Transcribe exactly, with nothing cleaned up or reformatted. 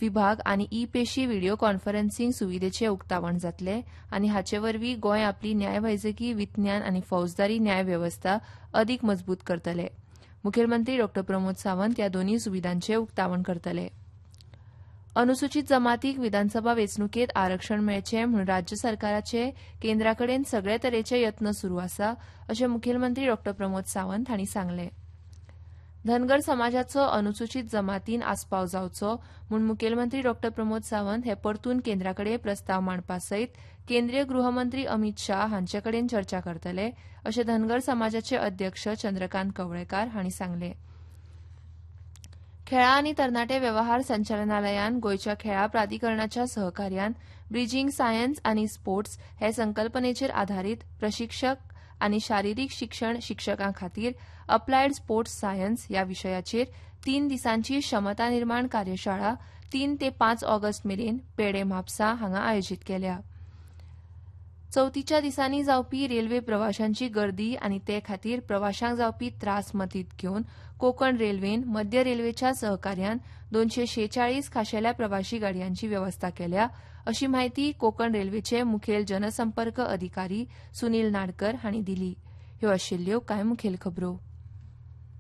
विभाग आनी ई पेशी व्हिडिओ कॉन्फरन्सिंग सुविधेचे उक्तावण जातले आनी हाचे वरवीं गोंय आपली न्याय वैजकी विज्ञान आनी फौजदारी न्याय व्यवस्था अदीक मजबूत करतले. मुखेलमंत्री डॉ प्रमोद सावंत ह्या दोनूय सुविधांचे उक्तावण करतले. अनुसूचित जमातीक विधानसभा वेंचणुकेत आरक्षण मेळचे म्हूण राज्य सरकाराचे केंद्राकडेन सगळे तरेचे यत्न सुरू आसा अशें मुखेलमंत्री डॉ प्रमोद सावंत हांणी सांगलें. धनगर समाजाचो अनुसूचित जमातीन आस्पाव जावचो म्हूण मुखेलमंत्री डॉ प्रमोद सावंत हे परतून केंद्राकडे प्रस्ताव मांडपा सयत केंद्रीय गृहमंत्री अमित शाह हांचे कडेन चर्चा करतले अशें धनगर समाजाचे अध्यक्ष चंद्रकांत कवळेकार हांणी सांगलें. खेळां आनी तरणाटे वेवहार संचालनालयान गोंयच्या खेळां प्राधिकरणाच्या सहकार्यान ब्रिजींग सायन्स आनी स्पोर्ट्स हे संकल्पनेचेर आधारीत प्रशिक्षक आनी शारिरीक शिक्षण शिक्षकां खातीर अप्लायड स्पोर्ट्स सायन्स ह्या विशयाचेर तीन दिसांची क्षमता निर्माण कार्यशाळा तीन ते पांच ऑगस्ट मेरेन पेडे म्हापसा हांगा आयोजीत केल्या. चवथीच्या दिसांनी जावपी रेल्वे प्रवाशांची गर्दी आनी ते खातीर प्रवाशांक जावपी त्रास मतींत घेवन कोंकण रेल्वेन मध्य रेल्वेच्या सहकार्यान दोनशे शेचाळीस खाशेल्या प्रवाशी गाडयांची वेवस्था केल्या अशी माहिती कोंकण रेल्वेचे मुखेल जनसंपर्क अधिकारी सुनील नाडकर हांणी दिली. ह्यो आशिल्ल्यो कांय मुखेल खबरो.